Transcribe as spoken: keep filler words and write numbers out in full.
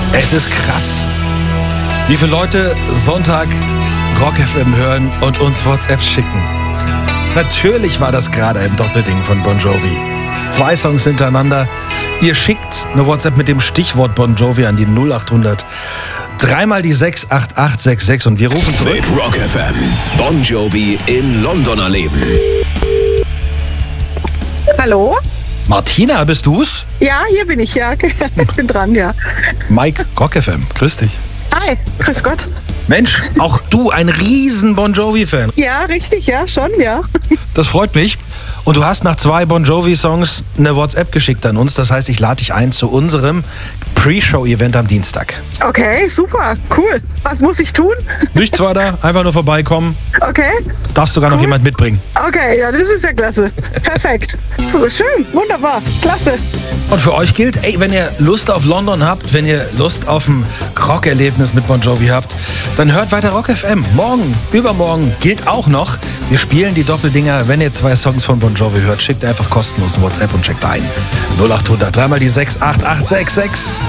Es ist krass, wie viele Leute Sonntag Rock F M hören und uns WhatsApps schicken. Natürlich war das gerade im Doppelding von Bon Jovi. Zwei Songs hintereinander. Ihr schickt eine WhatsApp mit dem Stichwort Bon Jovi an die null acht hundert. Dreimal die sechs acht acht sechs sechs und wir rufen zurück. Mit Rock F M. Bon Jovi in London erleben. Hallo? Martina, bist du's? Ja, hier bin ich, ja. Ich bin dran, ja. Mike, Rock F M, grüß dich. Hi, grüß Gott. Mensch, auch du, ein riesen Bon Jovi-Fan. Ja, richtig, ja, schon, ja. Das freut mich. Und du hast nach zwei Bon Jovi-Songs eine WhatsApp geschickt an uns. Das heißt, ich lade dich ein zu unserem Pre-Show-Event am Dienstag. Okay, super, cool. Was muss ich tun? Nichts weiter, einfach nur vorbeikommen. Okay. Darfst sogar noch Cool. jemand mitbringen. Okay, ja, das ist ja klasse. Perfekt. Schön, wunderbar, klasse. Und für euch gilt, ey, wenn ihr Lust auf London habt, wenn ihr Lust auf ein Rock-Erlebnis mit Bon Jovi habt, dann hört weiter Rock F M. Morgen, übermorgen gilt auch noch. Wir spielen die Doppeldinger. Wenn ihr zwei Songs von Bon Jovi hört, schickt einfach kostenlos eine WhatsApp und checkt ein. null acht hundert, dreimal die sechs acht acht sechs sechs.